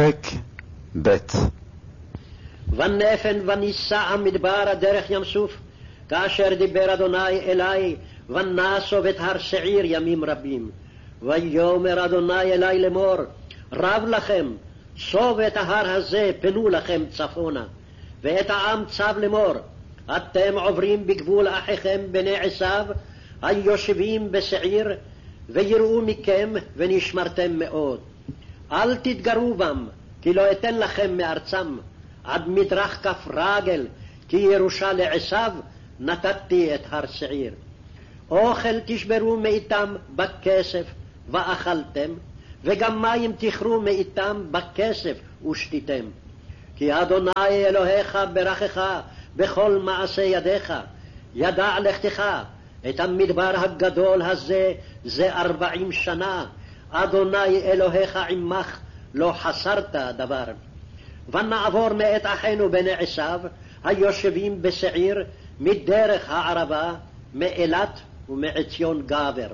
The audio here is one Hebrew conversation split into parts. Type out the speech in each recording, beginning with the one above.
פרק ב'. ונפן וניסע המדבר דרך ים סוף, כאשר דיבר אדוני אלי, ונסוב את הר שעיר ימים רבים. ויאמר אדוני אלי לאמור, רב לכם, סוב את ההר הזה, פנו לכם צפונה. ואת העם צב לאמור, אתם עוברים בגבול אחיכם בני עשיו, היושבים בשעיר, ויראו מכם ונשמרתם מאוד. אל תתגרו בם, כי לא אתן לכם מארצם, עד מדרך כף רגל, כי ירושה לעשיו נתתי את הר שעיר. אוכל תשברו מאיתם בכסף ואכלתם, וגם מים תכרו מאיתם בכסף ושתיתם. כי אדוני אלוהיך ברכך בכל מעשה ידיך, ידע לכתך את המדבר הגדול הזה זה 40 שנה, אדוני אלוהיך עמך, לא חסרת דבר. ונעבור מאת אחינו בני עשיו, היושבים בשעיר, מדרך הערבה, מאילת ומעציון גבר.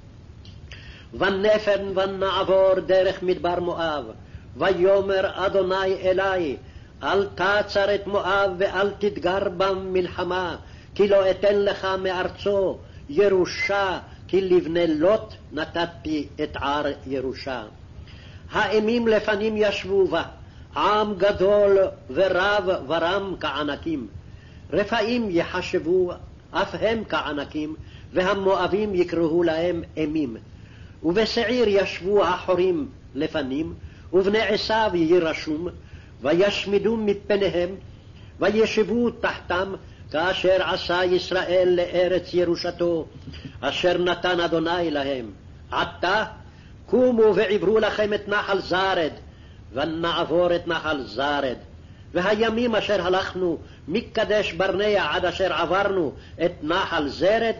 ונפן ונעבור דרך מדבר מואב, ויאמר אדוני אלי, אל תעצר את מואב ואל תתגר בם מלחמה, כי לא אתן לך מארצו ירושה, כי לבני לוט נתתי את ער ירושה. האימים לפנים ישבו בה, עם גדול ורב ורם כענקים. רפאים יחשבו אף הם כענקים, והמואבים יקראו להם אימים. ובשעיר ישבו החורים לפנים, ובני עשיו יירשום, וישמידו מפניהם, וישבו תחתם, כאשר עשה ישראל לארץ ירושתו, אשר נתן אדוני להם. עתה קומו ועברו לכם את נחל זרד, ונעבור את נחל זרד. והימים אשר הלכנו מקדש ברנע עד אשר עברנו את נחל זרד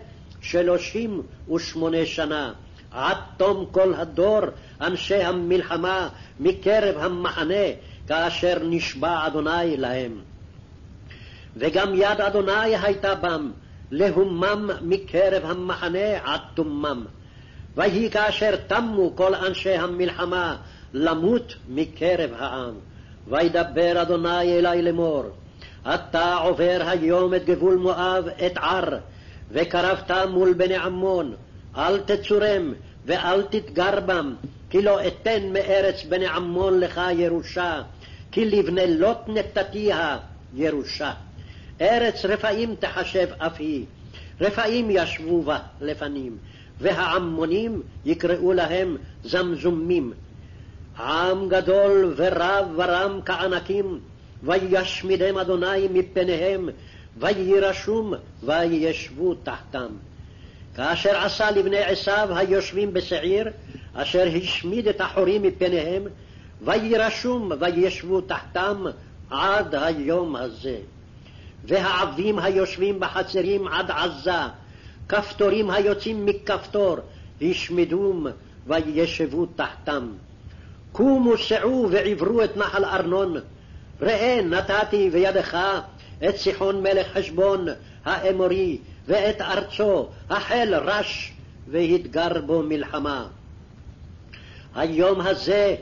38 שנה, עד תום כל הדור אנשי המלחמה מקרב המחנה, כאשר נשבע אדוני להם. וגם יד אדוני הייתה בם, להומם מקרב המחנה עד תומם. ויהי כאשר תמו כל אנשי המלחמה למות מקרב העם. וידבר אדוני אלי לאמור, אתה עובר היום את גבול מואב את ער, וקרבת מול בני עמון, אל תצורם ואל תתגר בם, כי לא אתן מארץ בני עמון לך ירושה, כי לבני לוט נתתיה ירושה. ארץ רפאים תחשב אף היא, רפאים ישבו בה לפנים, והעמונים יקראו להם זמזומים. עם גדול ורב ורם כענקים, וישמידם אדוני מפניהם, וירשום וישבו תחתם. כאשר עשה לבני עשיו היושבים בשעיר, אשר השמיד את החורים מפניהם, וירשום וישבו תחתם עד היום הזה. והעבים היושבים בחצרים עד עזה, כפתורים היוצאים מכפתור, השמידום וישבו תחתם. קומו סעו ועברו את נחל ארנון, ראה נתתי בידך את סיחון מלך חשבון האמורי, ואת ארצו החל רש, והתגר בו מלחמה. היום הזה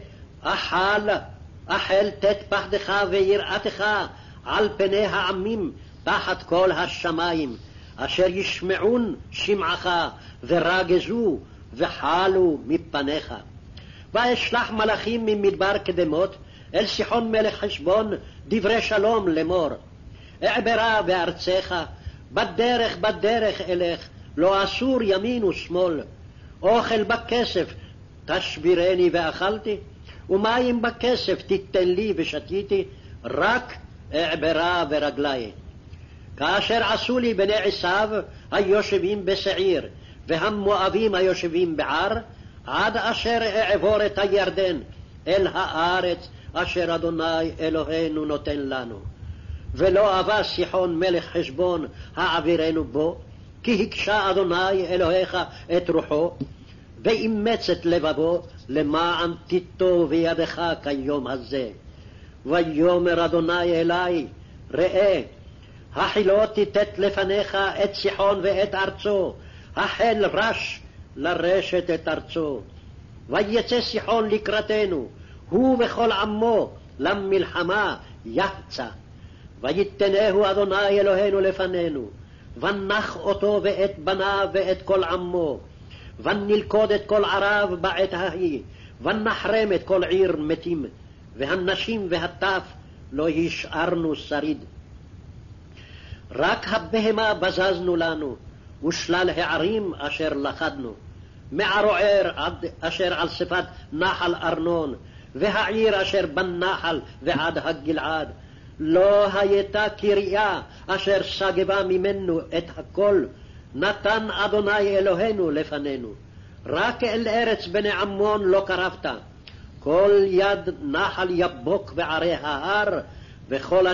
החל תת פחדך ויראתך על פני העמים תחת כל השמיים, אשר ישמעון שמעך ורגזו וחלו מפניך. ואשלח מלאכים ממדבר קדמות אל סיחון מלך חשבון דברי שלום לאמור, אעברה בארצך, בדרך אלך, לא אסור ימין ושמאל. אוכל בכסף תשבירני ואכלתי, ומים בכסף תיתן לי ושתיתי, רק אעברה ברגלי. כאשר עשו לי בני עשיו היושבים בשעיר, והמואבים היושבים בער, עד אשר אעבור את הירדן אל הארץ אשר אדוני אלוהינו נותן לנו. ולא אבא סיחון מלך חשבון העבירנו בו, כי הקשה אדוני אלוהיך את רוחו, ואימץ את לבבו למען תיטו בידך כיום הזה. ויאמר אדוני אלי, ראה, החילו תיתת לפניך את סיחון ואת ארצו, החל רש לרשת את ארצו. ויצא סיחון לקראתנו, הוא וכל עמו למלחמה יחצה. ויתנהו אדוני אלוהינו לפנינו, ונח אותו ואת בניו ואת כל עמו, ונלכוד את כל ערב בעת ההיא, ונחרם את כל עיר מתים, והנשים והטף לא השארנו שריד. רק הבהמה בזזנו לנו, ושלל הערים אשר לכדנו, מערוער עד אשר על שפת נחל ארנון, והעיר אשר בנחל ועד הגלעד. לא הייתה קריה אשר סגבה ממנו את הכל, נתן אדוני אלוהינו לפנינו. רק אל ארץ בני עמון לא קרבת, כל יד נחל יבוק בערי ההר, וכל